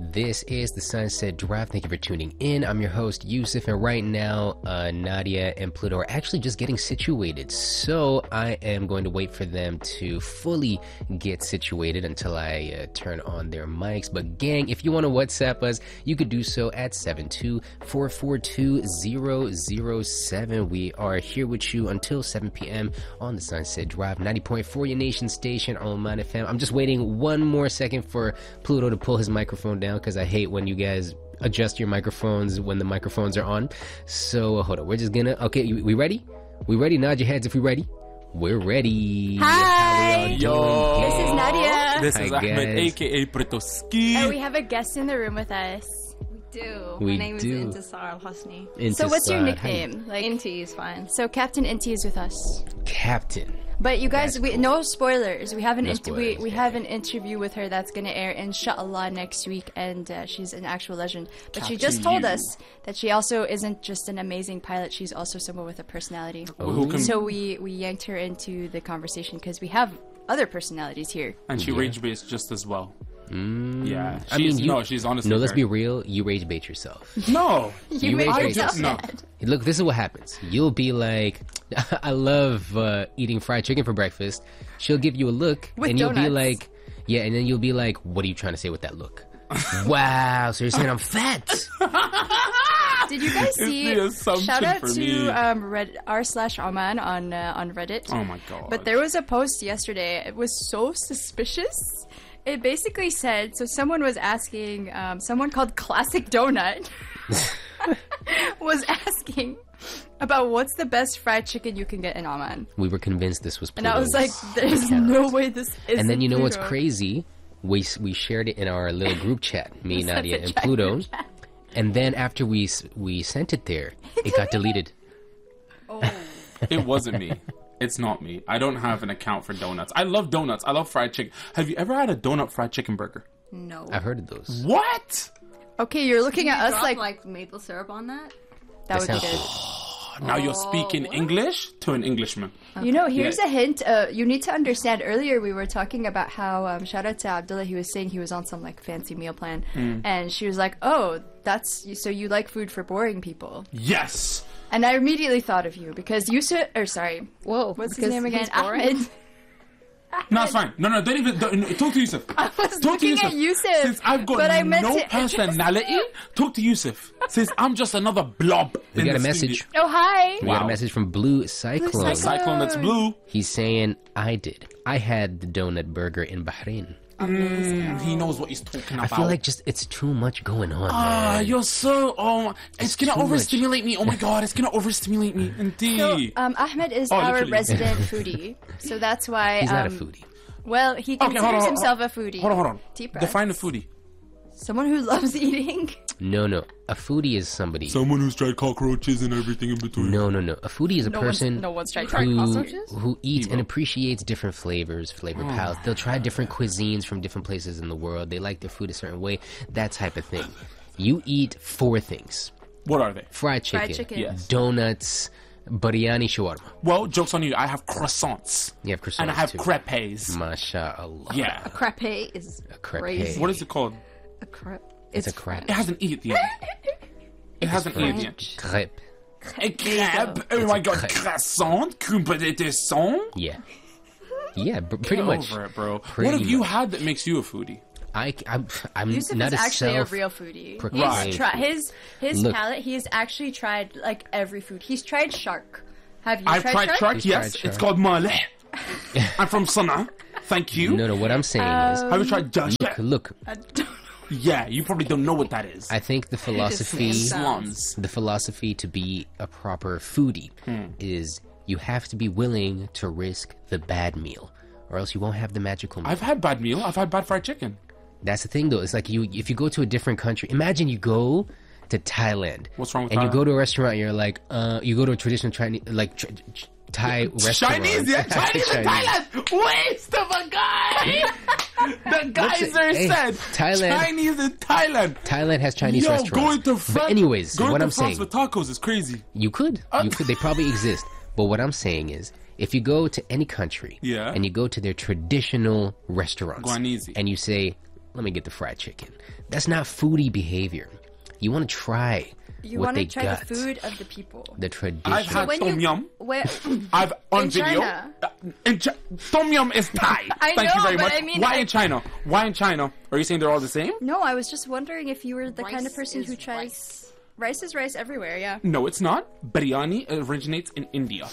This is the Sunset Drive. Thank you for tuning in. I'm your host, Yusuf, and right now, Nadia and Pluto are actually just getting situated. So I am going to wait for them to fully get situated until I turn on their mics. But gang, if you want to WhatsApp us, you could do so at 724420007. We are here with you until 7 p.m. on the Sunset Drive, 90.4, your nation station on Oman FM. I'm just waiting one more second for Pluto to pull his microphone down, because I hate when you guys adjust your microphones when the microphones are on. So hold on, we're just gonna, okay, we ready? We ready? Nod your heads if we ready. We're ready. Hi! Yo! This is Nadia. This Hi, is Ahmed, guys. aka Pritoski. And we have a guest in the room with us. Do. We My name do. is Intisar Al-Hosni. So what's your Intisar. nickname? Like, Inti is fine. so Captain Inti is with us. Captain. But you guys, That's cool. no spoilers. We have an No we spoilers, have an interview with her that's gonna air inshallah next week, and she's an actual legend. But she just Captain told you. us that she also isn't just an amazing pilot; she's also someone with a personality. Who can, So we yanked her into the conversation because we have other personalities here. and she rage based just as well. Yeah. I mean, She's honestly. No, let's be very- real. You rage bait yourself. No. You rage made bait yourself yourself. No. mad. Look, this is what happens. You'll be like, I love eating fried chicken for breakfast. She'll give you a look, With and you'll be donuts. like, yeah, and then you'll be like, what are you trying to say with that look? Wow, so you're saying I'm fat? Did you guys see? the assumption Shout out for to me. r/Oman on Reddit. Oh my god. But there was a post yesterday. It was so suspicious. It basically said, so someone was asking, someone called Classic Donut was asking about what's the best fried chicken you can get in Oman. We were convinced this was And I was Pluto's like, there's account. no way this is. And then you know what's crazy? We shared it in our little group chat, me, Nadia, and Pluto. And then after we sent it there, it got deleted. It wasn't me. It's not me. I don't have an account for donuts. I love donuts. I love fried chicken. Have you ever had a donut fried chicken burger? No. I've heard of those. What? Okay, you're looking You at us drop, like maple syrup on that? that would be sounds good. Now you're speaking English to an Englishman. You know, here's Yeah. a hint. You need to understand. Earlier, we were talking about how shout out to Abdullah. He was saying he was on some like fancy meal plan, and she was like, "Oh, that's so you like food for boring people." Yes. And I immediately thought of you because Yusuf, or sorry, Whoa. what's his name again? he's boring? Ahmed. No, it's fine. No, don't even. Talk to Yusuf. I was Talk to looking at Yusuf, Since I've got but I meant no to personality, talk to Yusuf. Since I'm just another blob. We in got a the message. studio. Oh hi. We got a Wow. message from Blue Cyclone. A cyclone that's blue. He's saying, I had the donut burger in Bahrain. He knows what he's talking I about. feel like just it's too much going on, Ah, man. you're so. Oh, it's gonna too much. overstimulate me. Oh my god, it's gonna overstimulate me. Indeed. So, Ahmed is Oh, our literally. resident foodie, so that's why He's not a foodie. Well, he Okay, considers hold on, himself a foodie. hold on. Deep breath. Define a foodie. Someone who loves eating. No. A foodie is somebody. Someone who's tried cockroaches and everything in between. No. A foodie is a person no one's tried who, cockroaches? who eats Evo. and appreciates different flavor palettes. They'll try different cuisines from different places in the world. They like their food a certain way. That type of thing. You eat 4 things. What are they? Fried chicken. chicken. Yes. Donuts. Biryani shawarma. Well, joke's on you. I have croissants. You have croissants And I have too. crepes. MashaAllah. Yeah. Crepe is A crepe. crazy. What is it called? A crepe. It's a crepe. It has an E at the end. It has an E at the end. Crepe. A crepe. Oh my god. crepe. Croissant. Croissant. Yeah. Yeah, pretty Get much. over it, bro. Pretty What have you much. had that makes you a foodie? I'm Yusuf not is a actually self. a real foodie. proclaimed His Look. palate. He's actually tried like every food. He's tried shark. Have you I've tried tried shark, He's yes. tried It's shark. called maleh. I'm from Sana'a. Thank you. No, what I'm saying is, Have you tried dash? look. I don't- Yeah, you probably don't know what that is. I think the philosophy, Slums. the philosophy to be a proper foodie is you have to be willing to risk the bad meal, or else you won't have the magical meal. I've had bad meal. I've had bad fried chicken. That's the thing, though. It's like if you go to a different country. Imagine you go to Thailand. What's wrong with and you Thailand? go to a restaurant. And you're like, you go to a traditional Chinese, like Thai restaurant. Chinese, yeah, Chinese in Thailand. Waste of a guy. The geyser Hey, said Thailand- Chinese in Thailand. Thailand has Chinese Yo, restaurants. going to France. But anyways, going what to I'm France saying, with tacos is crazy. you could. They probably exist. But what I'm saying is, if you go to any country Yeah. and you go to their traditional restaurants Guanese. and you say, let me get the fried chicken. That's not foodie behavior. You want to try You what want they to try got. the food of the people. The tradition. I've had when tom yum. Where, I've on In video. China. Tom yum is Thai. I Thank you know, very but much. I mean, Why I- in China? Why in China? Are you saying they're all the same? no, I was just wondering if you were the kind of Rice person is who tries. Rice is rice everywhere, yeah. No, it's not. Biryani originates in India.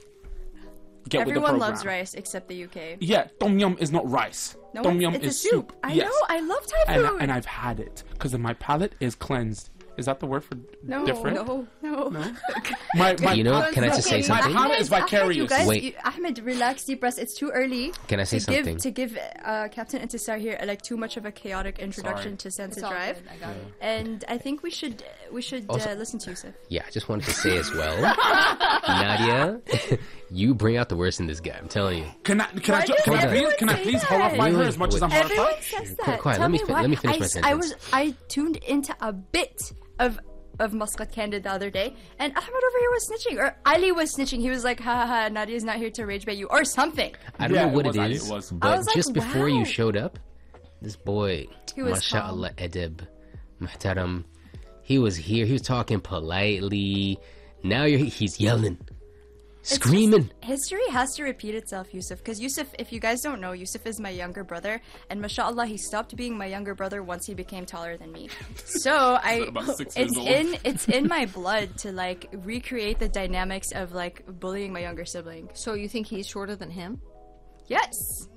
Get with the Everyone program. loves rice except the UK. Yeah, tom yum is not rice. No, tom yum it's is a soup. I Yes. know, I love Thai food. And I've had it because my palate is cleansed. Is that the word for no, different? no. My You know, Because can I just say okay, My something? palate is vicarious. You guys, Wait. Ahmed, relax, deep breaths. It's too early. Can I say something? To give Captain Intisar here like too much of a chaotic introduction Sorry. to Sense It's all Drive, good. I got it. and I think we should Also- listen to Yusuf. Yeah, I just wanted to say as well, Nadia, you bring out the worst in this guy. I'm telling you. Can I Why does everyone can I say please that? horrify her Wait, as much as I'm wait. Everyone horrified? says Quiet, that. quiet, Tell let me me fi- why. let me finish my I sentence. I tuned into a bit of Muscat Candid the other day, and Ahmed over here was snitching, or Ali was snitching. He was like, "Ha ha ha! Nadia's not here to rage bait you, or something." I don't Yeah, know what it was, it Ali, is, it was. but I was like, just before wow. you showed up, this boy, He was mashallah, edeb, muhtaram, he was here. He was talking politely. Now he's yelling, screaming. History has to repeat itself, Yusuf. Because Yusuf, if you guys don't know, Yusuf is my younger brother, and mashallah, he stopped being my younger brother once he became taller than me. So About 6 years old. it's in my blood to like recreate the dynamics of like bullying my younger sibling. So you think he's shorter than him? Yes.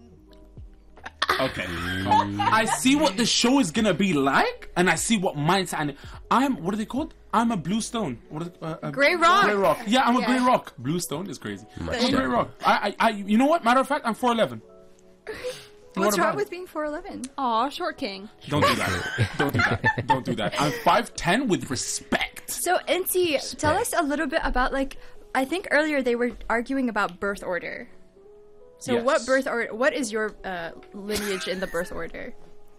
Okay. I see what the show is gonna be like, and I see what mindset. And what are they called? I'm a blue stone. What is Grey rock. Grey rock. Yeah, I'm a Yeah. grey rock. Blue stone is crazy. I'm a Mashallah. grey rock. You know what? Matter of fact, I'm 4'11". What's What wrong about with being 4'11"? Aw, short king. Don't do that. Don't do that. Don't do that. I'm 5'10" with respect. So, Inti, tell us a little bit about like. I think earlier they were arguing about birth order. So, Yes. what birth order? What is your lineage in the birth order?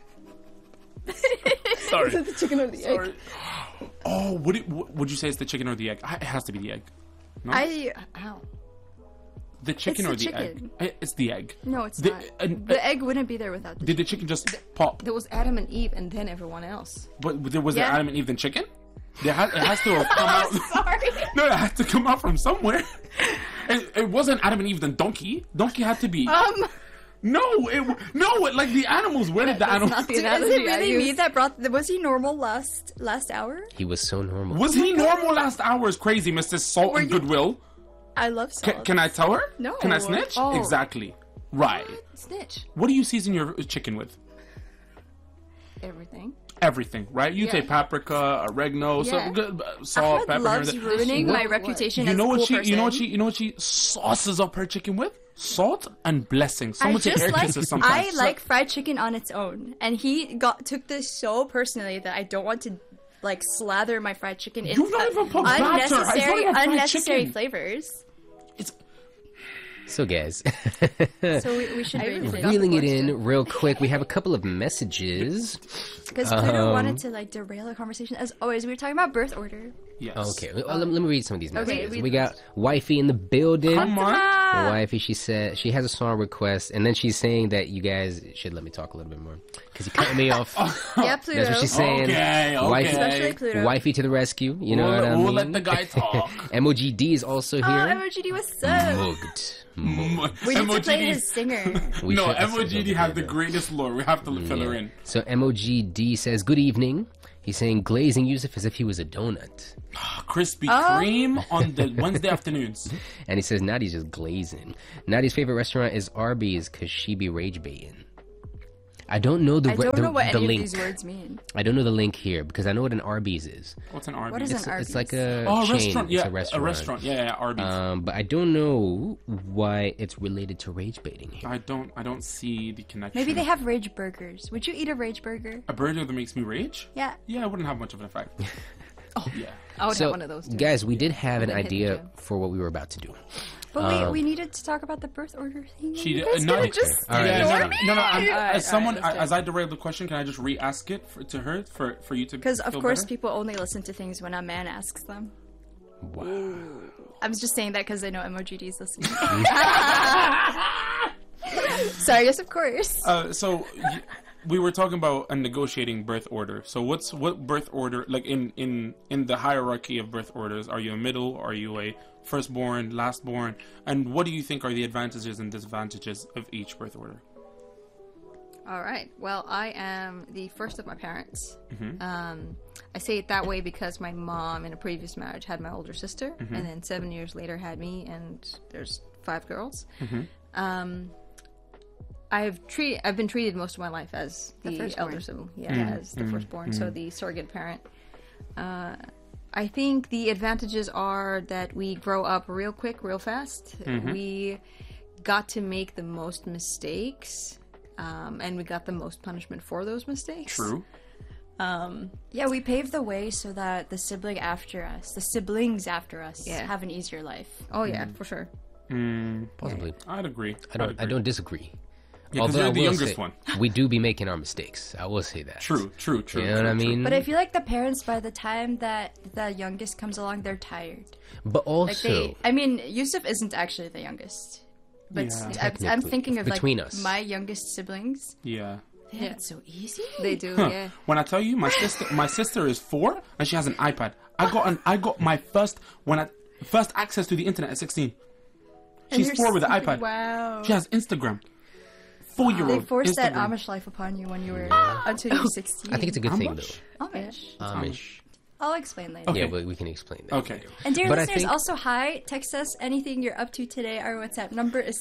Sorry. The chicken or the Sorry. Oh, would you say it's the chicken or the egg? It has to be the egg. No? Ow. The chicken It's or the the egg? chicken. It's the egg. No, it's The- not. and- The egg wouldn't be there without the Did the chicken just pop? There was Adam and Eve and then everyone else. But there was Yeah. there Adam and Eve then chicken? It has to have come out. Sorry. No, it had to come out from somewhere. It wasn't Adam and Eve then donkey. Donkey had to be. No, like the animals. Where did the animals? not the Is it analogy I really me used. that brought? Was he normal last hour? He was so normal. Was he normal last hour? Is crazy, Mr. Salt Were and you- Goodwill. I love salt. Can I tell her? No. Can I snitch? Oh. Exactly. Right. Snitch. What do you season your chicken with? Everything. Everything, right? You Yeah. take paprika, oregano, Yeah. salt, Ahmed pepper. loves here and there. ruining my What? reputation You as know a what cool she? person. You know what she sauces up her chicken with? Salt and blessing. I Someone take just air like kisses sometimes. I like fried chicken on its own, and he took this so personally that I don't want to like slather my fried chicken in You've not even put batter. It's not even fried unnecessary chicken. flavors. It's So, guys, So we should rate it reeling it in real quick, we have a couple of messages. because Pluto wanted to like derail the conversation. As always, we were talking about birth order. yes. Okay, well, let me read some of these Okay, messages. read We got Wifey in the building. Come on. Wifey, she said she has a song request, and then she's saying that you guys should let me talk a little bit more because you cut me off. Yeah, Pluto. That's what she's saying. Okay, Wifey, Especially Pluto. Wifey to the rescue. You know what I mean? We'll let the guy talk. MOGD is also Oh, here. MOGD, what's up? Mugged. We need to play his singer. We No, should- MOGD have the greatest lore. We have to fill her in. So MOGD says, good evening. He's saying glazing Yusuf as if he was a donut. Krispy Kreme on the Wednesday afternoons. And he says Nadi's just glazing. Nadi's favorite restaurant is Arby's because she be rage baiting. I don't know I don't know what the any link. of these words mean. I don't know the link here because I know what an Arby's is. What's an Arby's? What is an It's Arby's? like a Oh, a chain. restaurant. It's Yeah, a restaurant. Yeah, Arby's. But I don't know why it's related to rage baiting here. I don't see the connection. Maybe they have rage burgers. Would you eat a rage burger? a burger that makes me rage. Yeah. Yeah, it wouldn't have much of an effect. Yeah. I would So, have one of those too. guys, we did have an When I hit the idea gym. for what we were about to do. But we needed to talk about the birth order thing. She You did- guys no, gonna okay. just All right. Yeah, ignore me? no. Alright, As someone, let's do it. as I derailed the question, can I just re-ask it to her for you to? Because of feel course better? people only listen to things when a man asks them. Wow. I was just saying that because I know MOGD is listening. Sorry, yes, of course. So we were talking about a negotiating birth order. So what birth order, like in the hierarchy of birth orders, are you a middle? Are you a firstborn, lastborn? And what do you think are the advantages and disadvantages of each birth order? All right. Well, I am the first of my parents. I say it that way because my mom in a previous marriage had my older sister, and then 7 years later had me, and there's 5 girls. I've been treated most of my life as the elder sibling, as the firstborn, so the surrogate parent. I think the advantages are that we grow up real quick, real fast. We got to make the most mistakes. And we got the most punishment for those mistakes. True. Yeah, we paved the way so that the siblings after us, have an easier life. Oh yeah, for sure. Possibly. I'd agree. I don't disagree. Yeah, because you're the youngest say, one. We do be making our mistakes. I will say that. True. You know what I mean? But I feel like the parents, by the time that the youngest comes along, they're tired. But also, Yusuf isn't actually the youngest. But Yeah. I'm thinking of Between like us. my youngest siblings. Yeah. They have it so easy. They do, yeah. When I tell you, my sister is 4 and she has an iPad. I got my first access to the internet at 16. She's 4 with an iPad. Wow. She has Instagram. 4-year-old. They forced that Instagram. Amish life upon you when you were until you were 16. I think it's a good thing, Amish? though. Amish. Amish. I'll explain later. Okay. Yeah, but we can explain that. Okay. later. And dear But I listeners, think- also hi. Text us anything you're up to today. Our WhatsApp number is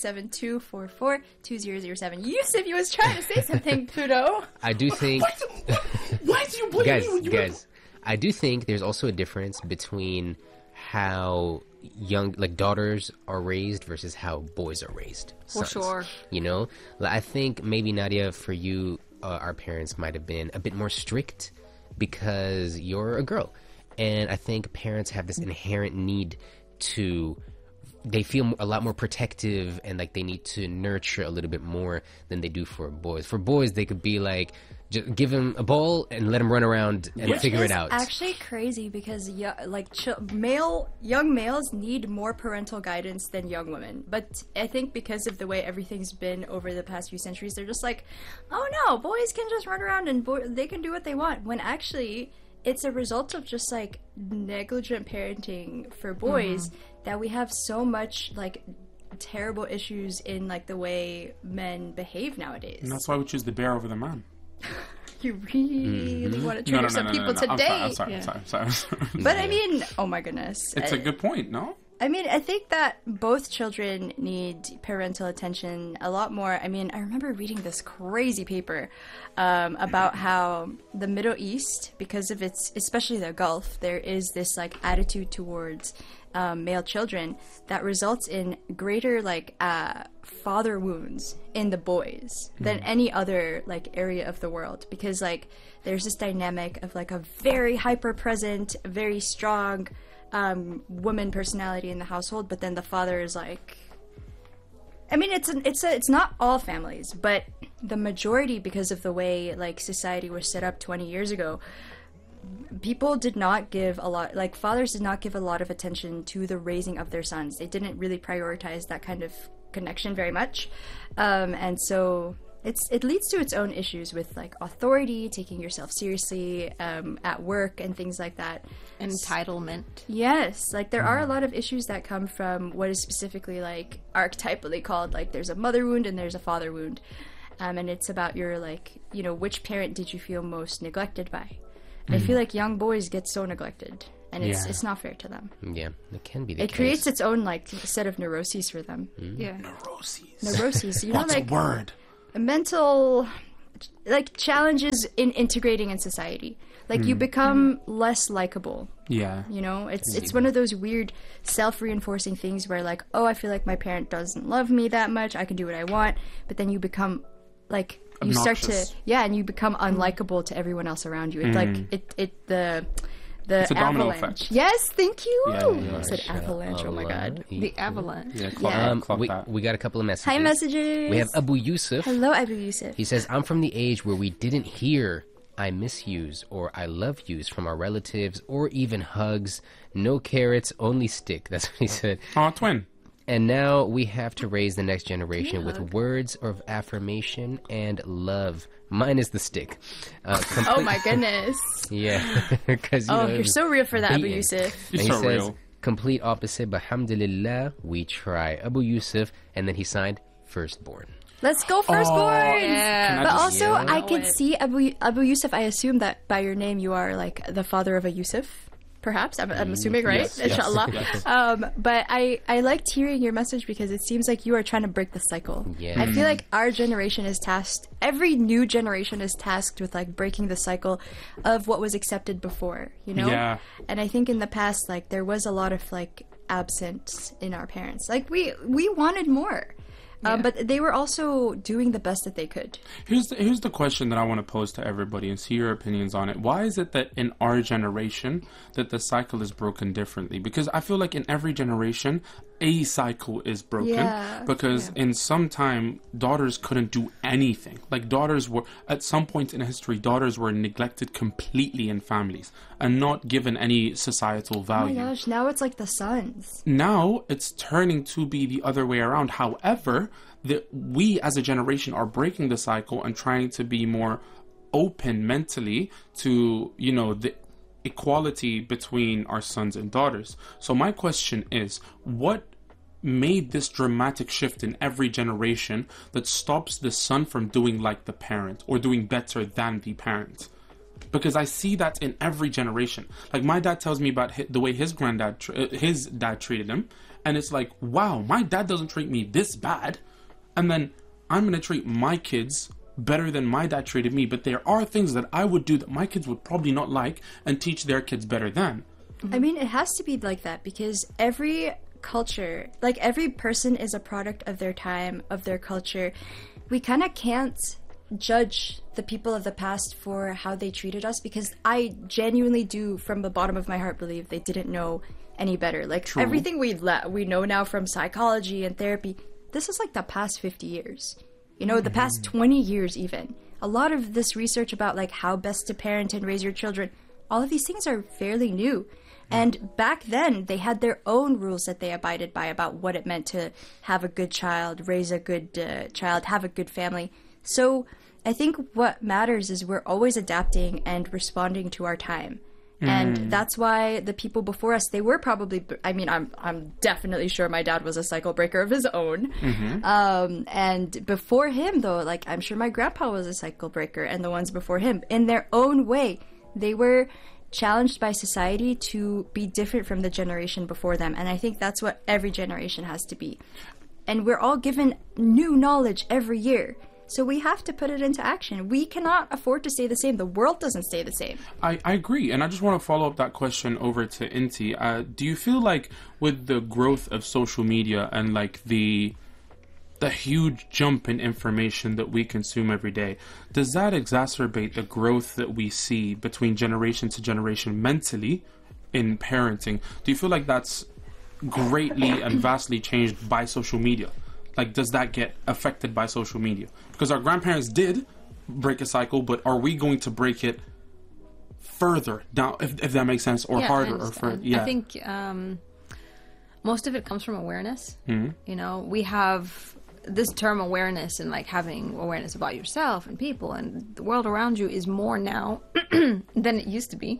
7244-2007. Yusuf, you was trying to say something, Pluto. I do think, Why do you blame me when you guys, I do think there's also a difference between how young, like daughters are raised versus how boys are raised. For sons. sure. You know, like, I think maybe Nadia, for you, our parents might have been a bit more strict because you're a girl, and I think parents have this inherent need to. They feel a lot more protective and like they need to nurture a little bit more than they do for boys. For boys, they could be like, just give him a ball and let him run around and figure it out. It's actually crazy because young males need more parental guidance than young women. But I think because of the way everything's been over the past few centuries, they're just like, oh no, boys can just run around and they can do what they want. When actually, it's a result of just like negligent parenting for boys that we have so much like terrible issues in like the way men behave nowadays. And that's why we choose the bear over the man. You really want to trigger some people today. I'm sorry. But I mean, oh my goodness. It's a good point, no? I mean, I think that both children need parental attention a lot more. I mean, I remember reading this crazy paper about how the Middle East, because of its, especially the Gulf, there is this like attitude towards male children that results in greater like father wounds in the boys than any other like area of the world, because like there's this dynamic of like a very hyper present, very strong woman personality in the household, but then the father is like, I mean, it's not all families, but the majority, because of the way like society was set up 20 years ago, people did not give a lot, like fathers did not give a lot of attention to the raising of their sons. They didn't really prioritize that kind of connection very much, and so it leads to its own issues with like authority, taking yourself seriously at work and things like that. Entitlement. Yes, like there are a lot of issues that come from what is specifically like archetypally called like there's a mother wound and there's a father wound, and it's about your like, you know, which parent did you feel most neglected by. I feel like young boys get so neglected, and it's not fair to them. Yeah, it can be the It case. creates its own like set of neuroses for them. Yeah. Neuroses, you know, What's like a word? mental like challenges in integrating in society. Like you become less likable. Yeah. You know, it's one of those weird self-reinforcing things where like, oh, I feel like my parent doesn't love me that much. I can do what I want, but then you become like you start Obnoxious. to and you become unlikable to everyone else around you. It's like the It's a domino avalanche. effect. Yes, thank you. Yeah. I said avalanche. Oh my god. The avalanche. Yeah, clock that. We got a couple of messages. Hi, messages. We have Abu Yusuf. Hello, Abu Yusuf. He says, I'm from the age where we didn't hear I miss yous or I love yous from our relatives or even hugs. No carrots, only stick. That's what he said. Oh, twin. And now we have to raise the next generation with words of affirmation and love. Minus the stick. Oh my goodness. Yeah. Because you're so real for that, Abu Yusuf. You're he so says, real. complete opposite, but alhamdulillah, we try. Abu Yusuf, and then he signed firstborn. Let's go firstborn. Yeah. But also, I could see Abu Yusuf. I assume that by your name, you are like the father of a Yusuf. Perhaps I'm assuming, right? Yes, Inshallah. yes. But I liked hearing your message because it seems like you are trying to break the cycle. Yeah. I feel like our generation is tasked. Every new generation is tasked with like breaking the cycle of what was accepted before. You know. Yeah. And I think in the past, like there was a lot of like absence in our parents. Like we wanted more. But they were also doing the best that they could. Here's the question that I want to pose to everybody and see your opinions on it. Why is it that in our generation that the cycle is broken differently? Because I feel like in every generation, a cycle is broken. Yeah. Because in some time, daughters couldn't do anything. Like daughters were, at some point in history, daughters were neglected completely in families and not given any societal value. Oh my gosh, now it's like the sons. Now it's turning to be the other way around. However, we as a generation are breaking the cycle and trying to be more open mentally to, you know, the equality between our sons and daughters. So my question is, what made this dramatic shift in every generation that stops the son from doing like the parent or doing better than the parent? Because I see that in every generation. Like my dad tells me about the way his dad treated him, and it's like, wow, my dad doesn't treat me this bad, and then I'm gonna treat my kids better than my dad treated me. But there are things that I would do that my kids would probably not like, and teach their kids better than. I mean, it has to be like that because every culture, like every person is a product of their time, of their culture. We kind of can't judge the people of the past for how they treated us because I genuinely do, from the bottom of my heart, believe they didn't know any better. Like True. everything we know now from psychology and therapy, this is like the past 50 years. You know, the past 20 years even. A lot of this research about like how best to parent and raise your children, all of these things are fairly new. And back then, they had their own rules that they abided by about what it meant to have a good child, raise a good child, have a good family. So I think what matters is we're always adapting and responding to our time. And that's why the people before us, they were probably, I mean, I'm definitely sure my dad was a cycle breaker of his own. And before him, though, like, I'm sure my grandpa was a cycle breaker, and the ones before him, in their own way, they were challenged by society to be different from the generation before them. And I think that's what every generation has to be. And we're all given new knowledge every year. So we have to put it into action. We cannot afford to stay the same. The world doesn't stay the same. I agree. And I just want to follow up that question over to Inti. Do you feel like with the growth of social media and like the huge jump in information that we consume every day, does that exacerbate the growth that we see between generation to generation mentally in parenting? Do you feel like that's greatly and vastly changed by social media? Like, does that get affected by social media? Because our grandparents did break a cycle, but are we going to break it further down, if that makes sense, or harder, or further? Yeah. I think most of it comes from awareness. You know, we have this term awareness, and like having awareness about yourself and people and the world around you is more now than it used to be.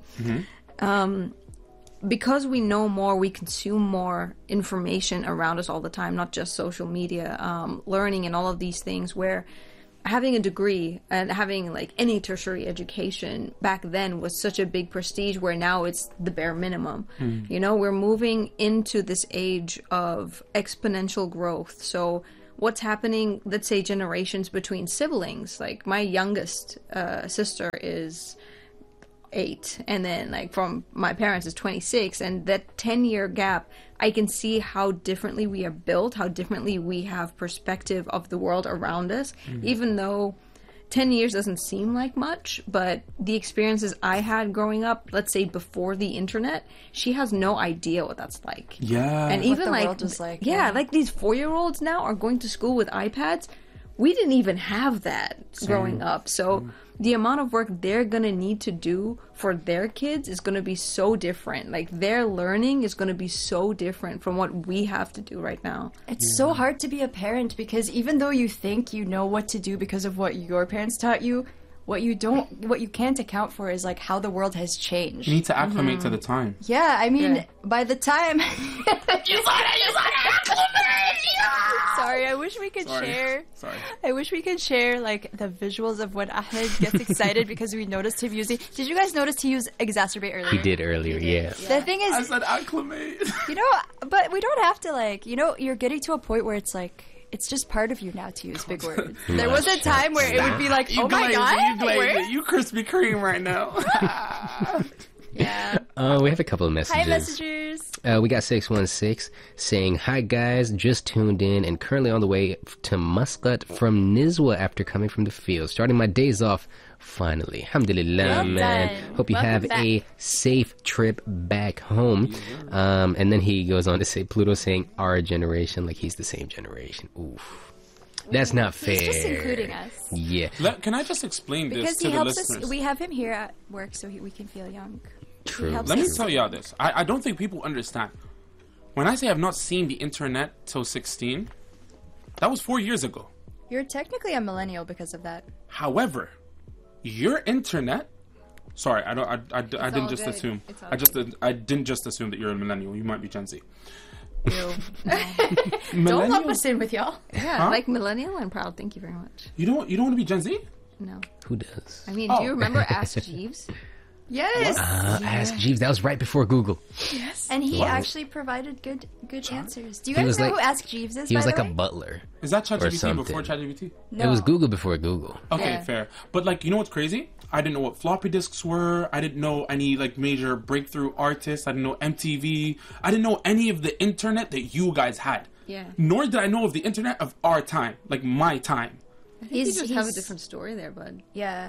Because we know more, we consume more information around us all the time, not just social media, learning and all of these things, where having a degree and having like any tertiary education back then was such a big prestige, where now it's the bare minimum. You know, we're moving into this age of exponential growth. So what's happening, let's say generations between siblings, like my youngest sister is 8, and then like from my parents is 26, and that 10-year gap, I can see how differently we are built, how differently we have perspective of the world around us, even though 10 years doesn't seem like much, but the experiences I had growing up, let's say before the internet, she has no idea what that's like. Yeah. And What even the like, world is like, yeah, like these 4-year-olds now are going to school with iPads. we didn't even have that growing up. So the amount of work they're gonna need to do for their kids is gonna be so different. Like their learning is gonna be so different from what we have to do right now. It's so hard to be a parent because even though you think you know what to do because of what your parents taught you, what you can't account for is like how the world has changed. You need to acclimate to the time. Yeah, I mean, by the time Sorry, I wish we could share. Sorry. I wish we could share like the visuals of when Ahmed gets excited because we noticed him using. Did you guys notice he used exacerbate earlier? He did earlier, yeah. The thing I is, said acclimate. you know, but we don't have to like, you know, you're getting to a point where it's like it's just part of you now to use big words. There was a time where it would be like, oh my god, you Krispy Kreme right now. yeah. We have a couple of messages. Hi, messengers. We got 616 saying, "Hi guys, just tuned in and currently on the way to Muscat from Nizwa after coming from the field. Starting my days off finally. Alhamdulillah, Well man. done. Hope you Welcome have back. a safe trip back home." And then he goes on to say, Pluto saying our generation, like he's the same generation. Oof. That's not fair. He's just including us. Yeah, Can I just explain this Because to he the helps listeners? us. We have him here at work so we can feel young. true. helps Let me us. tell y'all this. I don't think people understand. When I say I've not seen the internet till 16, that was 4 years ago. You're technically a millennial because of that. However, your internet. Sorry, I didn't all just good. assume. It's all I didn't just assume that you're a millennial. You might be Gen Z. Don't lump us in with y'all. Yeah, like millennial and proud. Thank you very much. You don't want to be Gen Z? No. Who does? I mean, do you remember Ask Jeeves? Yes. Ask Jeeves. That was right before Google. And he Wow. actually provided good answers. Do you He guys was know like- who Ask Jeeves is? He was by like the a way? butler. Is that ChatGPT something. before ChatGPT? No. It was Google before Google. Okay, Yeah. fair. But like, you know what's crazy? I didn't know what floppy disks were. I didn't know any like major breakthrough artists. I didn't know MTV. I didn't know any of the internet that you guys had. Yeah. Nor did I know of the internet of our time, like my time. I think you just have a he's- different story there, bud. Yeah.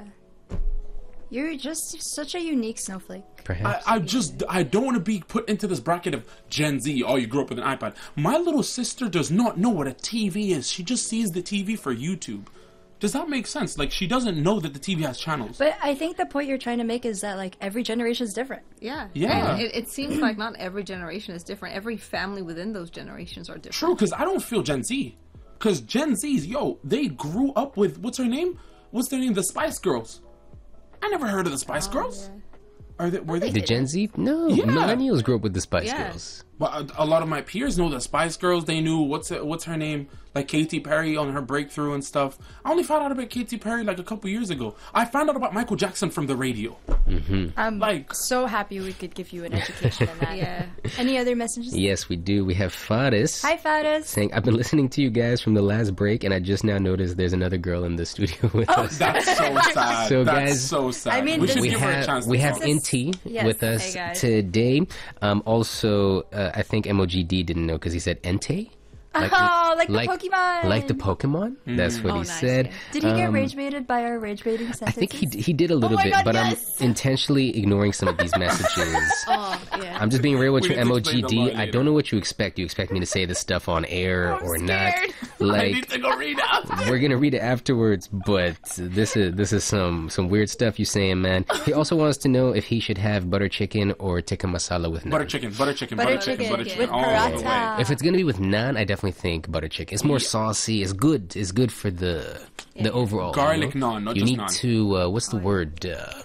You're just such a unique snowflake. Perhaps. I don't want to be put into this bracket of Gen Z. Oh, you grew up with an iPad. My little sister does not know what a TV is. She just sees the TV for YouTube. Does that make sense? Like, she doesn't know that the TV has channels. But I think the point you're trying to make is that like every generation is different. Yeah. Yeah. And it seems like not every generation is different. Every family within those generations are different. True, because I don't feel Gen Z. Because Gen Zs, yo, they grew up with, what's her name? What's their name? The Spice Girls. I never heard of the Spice Girls. Were they? The Gen Z? No. Yeah. Millennials grew up with the Spice Yeah. Girls. But a lot of my peers know the Spice Girls. They knew what's her name, like Katy Perry on her breakthrough and stuff. I only found out about Katy Perry like a couple years ago. I found out about Michael Jackson from the radio. I'm Like- so happy we could give you an education in that. Yeah. Any other messages? Yes, we do. We have Faris Hi, Fatis. saying, "I've been listening to you guys from the last break, and I just now noticed there's another girl in the studio with us." That's so sad. So, That's guys, so sad. I mean, we should We give her a have chance. we to have talk. NT Yes. with us Hey, guys. today. Also, I think MOGD didn't know because he said Entei. Oh, like the Pokemon. Like the Pokemon. That's what he nice, said. yeah. Did he get rage baited by our rage baiting sentences? I think he did a little my bit, God, but yes! I'm intentionally ignoring some of these messages. Oh, yeah. I'm just being real with We you, need to explain the law MOGD. I later. don't know what you expect. You expect me to say this stuff on air I'm or scared. not? I need Like, to go read out. we're gonna read it afterwards, but this is some weird stuff you saying, man. He also wants to know if he should have butter chicken or tikka masala with naan. Butter chicken. Butter chicken with all the way. paratha. If it's gonna be with naan, I definitely think butter chicken. It's more saucy. It's good. It's good for the overall Garlic you know? naan, not You just need naan. to what's the word?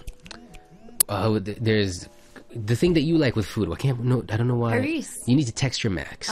There's the thing that you like with food. I don't know why. Haris. You need to texture max.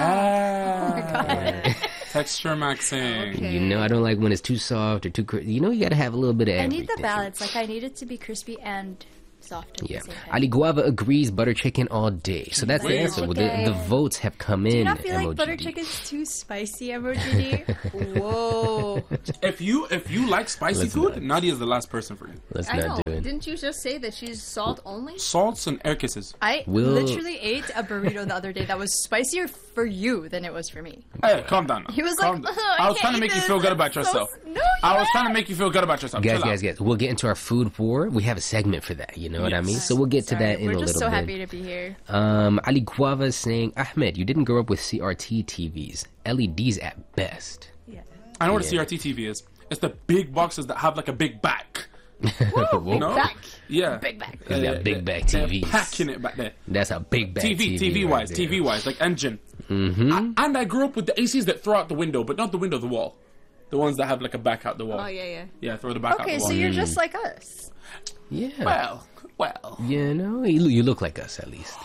Yeah. Texture maxing. Okay. You know, I don't like when it's too soft or too. You know, you gotta have a little bit of I everything. need the balance. Like I need it to be crispy and soft at Yeah, the same time. Ali Guava agrees butter chicken all day. So that's the Butter answer. Well, chicken. the votes have come in. Do you not feel like MOGD. butter chicken's too spicy, MOGD? Whoa. If you like spicy Let's food, not. Nadia is the last person for you. Let's I not know. do it. Didn't you just say that she's salt only? Salts and air kisses. I Will- literally ate a burrito the other day that was spicier for you than it was for me. Hey, calm down. Now. He was Calm like, down. "Ugh, I was I trying to can't make eat you this. feel good about It's yourself. so- No, I was you trying to make you feel good about yourself. Chill out. Guys, we'll get into our food war. We have a segment for that. You know what I mean? So we'll get to that in We're a just little so bit. happy to be here. Ali Guava is saying, Ahmed, you didn't grow up with CRT TVs. LEDs at best. Yeah. I know what Yeah. a CRT TV is. It's the big boxes that have like a big back. Whoa. No? back. Yeah. Big back. They got big back they're TVs. packing it back there. That's a big back TV. TV right wise, there. TV wise, like engine. And I grew up with the ACs that throw out the window, but not the window, the wall. The ones that have like a back out the wall. Oh yeah. Yeah, throw the back out Okay, the wall. so you're just like us. Yeah. Well. You know, you look like us at least.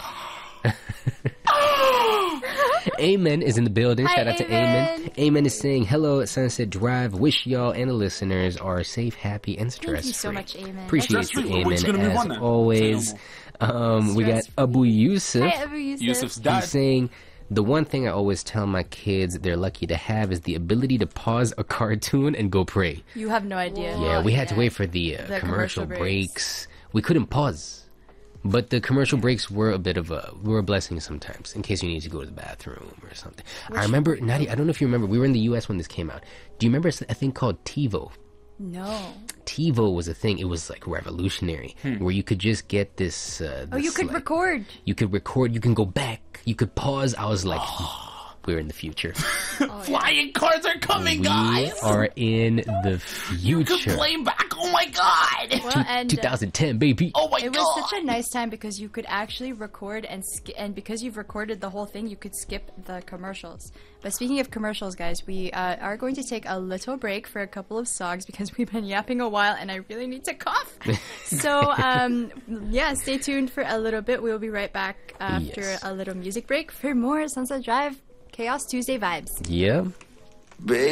Amen is in the building. Hi, Shout out to Amen. Amen is saying hello at Sunset Drive. Wish y'all and the listeners are safe, happy, and stress-free. Thank you so much, Amen. Appreciate you, Stress-free. Which is gonna Amen, move on as then? always. Say no We got Stress-free. Abu Yusuf. Hi, Abu Yusuf. Yusuf's dad. He's saying, the one thing I always tell my kids they're lucky to have is the ability to pause a cartoon and go pray. You have no idea. Yeah, we had to wait for the The commercial commercial breaks. We couldn't pause. But the commercial breaks were a bit of a blessing sometimes, in case you need to go to the bathroom or something. I remember, Nadia, I don't know if you remember, we were in the U.S. when this came out. Do you remember a thing called TiVo? No. TiVo was a thing. It was like revolutionary, where you could just get this. Oh, you this, could like- record. You could record. You can go back. You could pause. I was like, we're in the future. Flying cars are coming, We guys. are in the You could future. play back. Oh my god. Well, and 2010, baby. Oh my it god. was such a nice time because you could actually record and because you've recorded the whole thing, you could skip the commercials. But speaking of commercials, guys, we are going to take a little break for a couple of songs because we've been yapping a while and I really need to cough. So, yeah, stay tuned for a little bit. We'll be right back after Yes. a little music break for more Sunset Drive Chaos Tuesday vibes. Yeah.